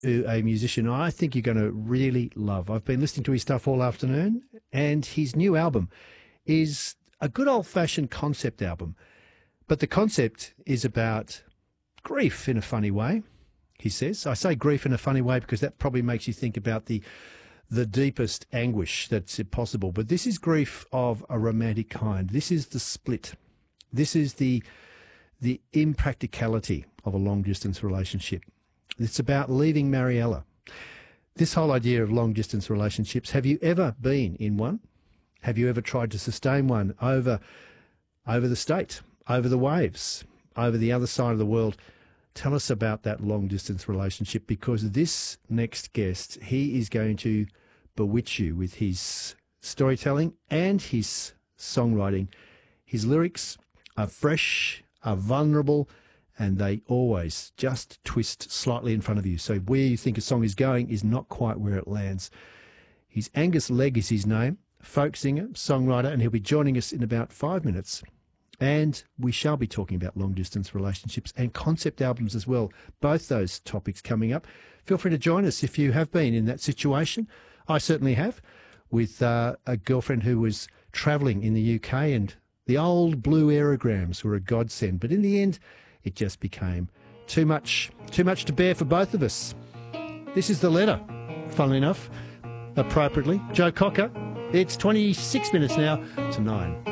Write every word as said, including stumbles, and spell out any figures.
uh, a musician I think you're going to really love. I've been listening to his stuff all afternoon, and his new album is a good old-fashioned concept album. But the concept is about grief in a funny way, he says. I say grief in a funny way because that probably makes you think about the the deepest anguish that's possible. But this is grief of a romantic kind. This is the split. This is the the impracticality of a long-distance relationship. It's about leaving Mariella. This whole idea of long-distance relationships, have you ever been in one? Have you ever tried to sustain one over, over the state, over the waves, over the other side of the world? Tell us about that long-distance relationship, because this next guest, he is going to bewitch you with his storytelling and his songwriting. His lyrics are fresh, are vulnerable, and they always just twist slightly in front of you. So where you think a song is going is not quite where it lands. He's Angus Legg is his name, folk singer, songwriter, and he'll be joining us in about five minutes. And we shall be talking about long-distance relationships and concept albums as well. Both those topics coming up. Feel free to join us if you have been in that situation. I certainly have, with uh, a girlfriend who was travelling in the U K, and the old blue aerograms were a godsend. But in the end, it just became too much, too much to bear for both of us. This is The Letter, funnily enough, appropriately. Joe Cocker. It's twenty-six minutes now to nine.